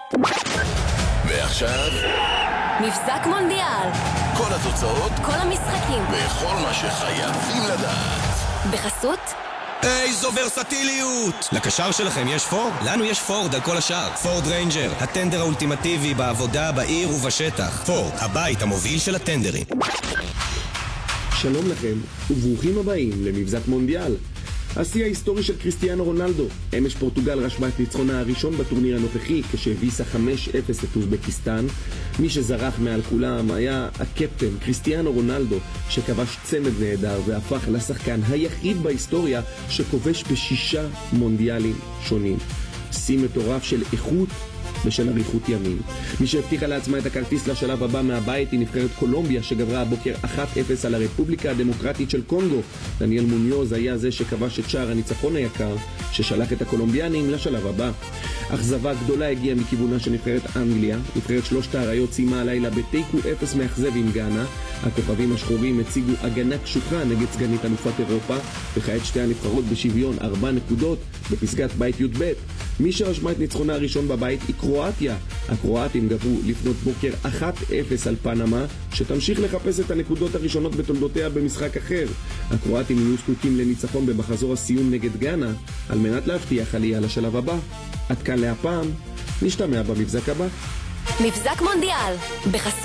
ועכשיו מבזק מונדיאל. כל התוצאות, כל המשחקים וכל מה שחייבים לדעת בחסות איזו ורסטיליות! לקשר שלכם יש פורד? לנו יש פורד על כל השאר. פורד ריינג'ר, הטנדר האולטימטיבי בעבודה, בעיר ובשטח. פורד, הבית המוביל של הטנדרים. שלום לכם, וברוכים הבאים למבזק מונדיאל. השיא ההיסטורי של קריסטיאנו רונלדו. אמש פורטוגל רשמה את ניצחונה הראשון בטורניר הנוכחי כשהביסה 5-0 את אוזבקיסטן. מי שזרח מעל כולם היה הקפטן קריסטיאנו רונלדו, שכבש צמד נהדר והפך לשחקן היחיד בהיסטוריה שכובש ב6 מונדיאלים שונים. שיא מטורף של איכות ושל אריכות ימים. מי שהבטיחה לעצמה את הכרטיס לשלב הבא מהבית היא נבחרת קולומביה, שגברה הבוקר 1-0 על הרפובליקה הדמוקרטית של קונגו. דניאל מוניוז היה זה שכבש את שער הניצחון היקר ששלח את הקולומביאנים לשלב הבא. אכזבה גדולה הגיעה מכיוונה של נבחרת אנגליה. נבחרת שלושת האריות סיימה הלילה בתיקו 0 מאכזב עם גאנה. הכוכבים השחורים הציגו הגנה קשוחה נגד סגנית אלופת אירופה, וכעת שתי הנבחרות בשוויון 4 נקודות בפסגת בית י"ב. מי שרשמה את ניצחונה הראשון בבית היא קרואטיה. הקרואטים גברו לפנות בוקר 1-0 על פנמה, שתמשיך לחפש את הנקודות הראשונות בתולדותיה במשחק אחר. הקרואטים יהיו זקוקים לניצחון במחזור הסיום נגד גאנה על מנת להבטיח עלייה לשלב הבא. עד כאן להפעם, נשתמע במבזק הבא. מבזק מונדיאל בחסות